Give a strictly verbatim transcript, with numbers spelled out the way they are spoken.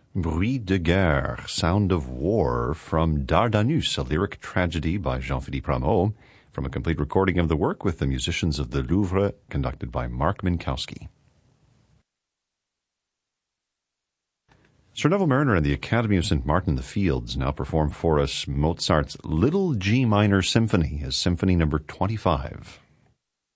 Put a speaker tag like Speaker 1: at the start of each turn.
Speaker 1: Bruit de guerre, Sound of War, from Dardanus, a lyric tragedy by Jean-Philippe Rameau, from a complete recording of the work with the musicians of the Louvre, conducted by Mark Minkowski. Sir Neville Marriner and the Academy of Saint Martin in the Fields now perform for us Mozart's Little G Minor Symphony, his Symphony number twenty-five.